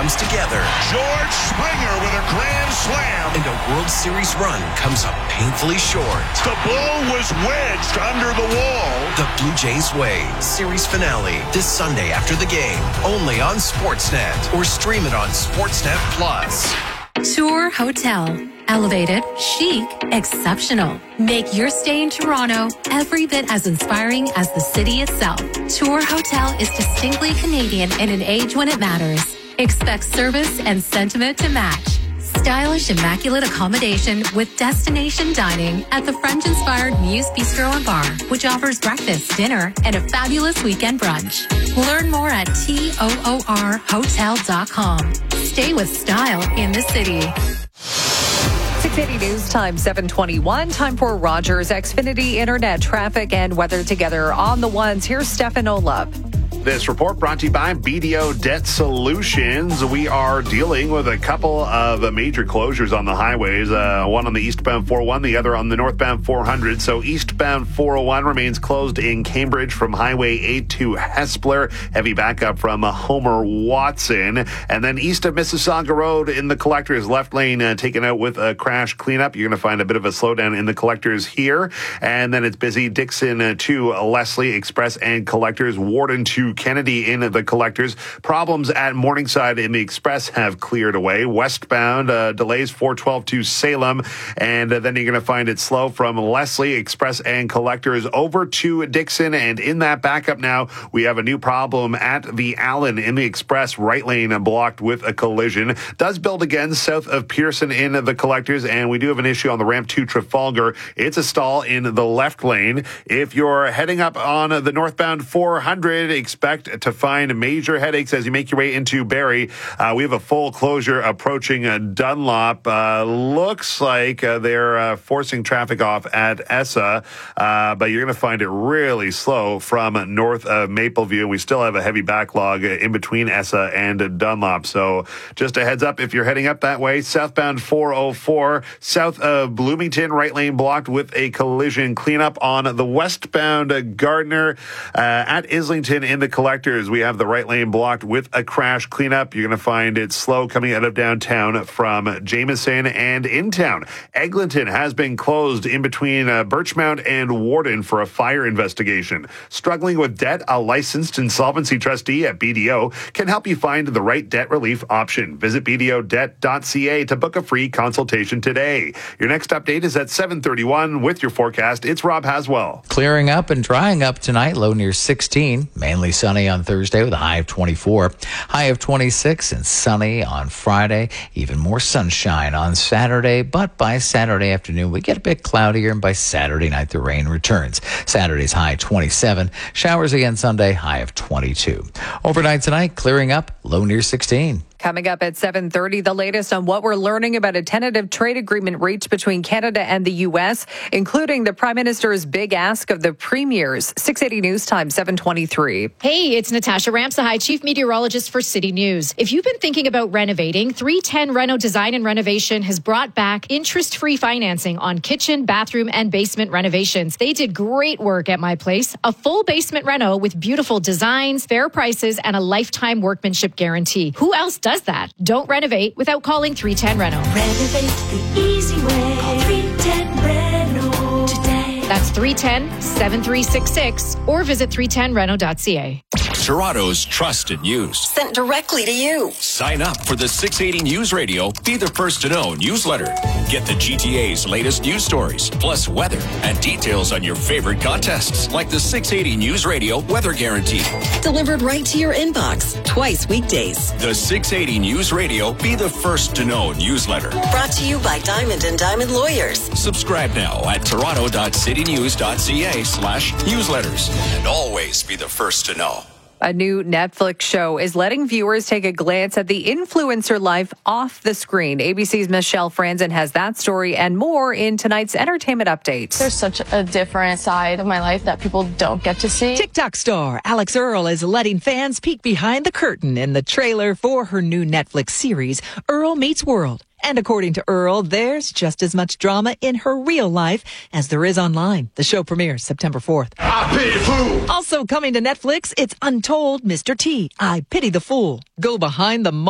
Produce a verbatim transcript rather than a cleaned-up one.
comes together. George Springer with a grand slam. And a World Series run comes up painfully short. The ball was wedged under the wall. The Blue Jays Way Series finale this Sunday after the game. Only on Sportsnet or stream it on Sportsnet Plus. Tour Hotel. Elevated, chic, exceptional. Make your stay in Toronto every bit as inspiring as the city itself. Tour Hotel is distinctly Canadian in an age when it matters. Expect service and sentiment to match. Stylish, immaculate accommodation with destination dining at the French-inspired Muse Bistro and Bar, which offers breakfast, dinner, and a fabulous weekend brunch. Learn more at toor hotel dot com. Stay with style in the city. six eighty News Time, seven twenty-one. Time for Rogers Xfinity Internet traffic and weather together on the ones. Here's Stefan Olaf. This report brought to you by B D O Debt Solutions. We are dealing with a couple of major closures on the highways, uh, one on the eastbound four oh one, the other on the northbound four hundred. So eastbound four oh one remains closed in Cambridge from Highway eight to Hespeler. Heavy backup from uh, Homer Watson. And then east of Mississauga Road in the Collectors, left lane uh, taken out with a crash cleanup. You're going to find a bit of a slowdown in the Collectors here. And then it's busy Dixon uh, to Leslie Express and Collectors, Warden to Kennedy in the Collectors. Problems at Morningside in the Express have cleared away. Westbound uh, delays four twelve to Salem, and uh, then you're going to find it slow from Leslie Express and Collectors over to Dixon. And in that backup now, we have a new problem at the Allen in the Express, right lane blocked with a collision. Does build again south of Pearson in the Collectors, and we do have an issue on the ramp to Trafalgar. It's a stall in the left lane. If you're heading up on the northbound four hundred, expect to find major headaches as you make your way into Barrie. Uh, we have a full closure approaching uh, Dunlop. Uh, looks like uh, they're uh, forcing traffic off at Essa, uh, but you're going to find it really slow from north of Mapleview. We still have a heavy backlog in between Essa and Dunlop. So just a heads up if you're heading up that way. Southbound four oh four, south of Bloomington, right lane blocked with a collision cleanup on the westbound Gardner uh, at Islington in the Collectors. We have the right lane blocked with a crash cleanup. You're going to find it slow coming out of downtown from Jameson and in town. Eglinton has been closed in between uh, Birchmount and Warden for a fire investigation. Struggling with debt, a licensed insolvency trustee at B D O can help you find the right debt relief option. Visit b d o debt dot c a to book a free consultation today. Your next update is at seven thirty-one. With your forecast, it's Rob Haswell. Clearing up and drying up tonight, low near sixteen. Mainly sunny on Thursday with a high of twenty-four. High of twenty-six and sunny on Friday. Even more sunshine on Saturday, but by Saturday afternoon we get a bit cloudier, and by Saturday night the rain returns. Saturday's high twenty-seven. Showers again Sunday, high of twenty-two. Overnight tonight, clearing up, low near sixteen. Coming up at seven thirty, the latest on what we're learning about a tentative trade agreement reached between Canada and the U S, including the Prime Minister's big ask of the premiers. six eighty News Time, seven twenty-three. Hey, it's Natasha Ramsahai, Chief Meteorologist for City News. If you've been thinking about renovating, three ten Reno Design and Renovation has brought back interest-free financing on kitchen, bathroom, and basement renovations. They did great work at my place. A full basement reno with beautiful designs, fair prices, and a lifetime workmanship guarantee. Who else does that? Don't renovate without calling three ten Reno. Renovate the easy way. Call three ten Reno today. That's three one zero, seven three six six or visit three ten reno dot c a. Toronto's trusted news. Sent directly to you. Sign up for the six eighty News Radio Be the First to Know newsletter. Get the G T A's latest news stories, plus weather and details on your favorite contests, like the six eighty News Radio Weather Guarantee. Delivered right to your inbox, twice weekdays. The six eighty News Radio Be the First to Know newsletter. Brought to you by Diamond and Diamond Lawyers. Subscribe now at toronto dot city news dot c a slash newsletters. And always be the first to know. A new Netflix show is letting viewers take a glance at the influencer life off the screen. A B C's Michelle Franzen has that story and more in tonight's entertainment update. There's such a different side of my life that people don't get to see. TikTok star Alex Earle is letting fans peek behind the curtain in the trailer for her new Netflix series, Earle Meets World. And according to Earle, there's just as much drama in her real life as there is online. The show premieres September fourth. I pity the fool. Also coming to Netflix, it's Untold Mister T. I Pity the Fool. Go behind the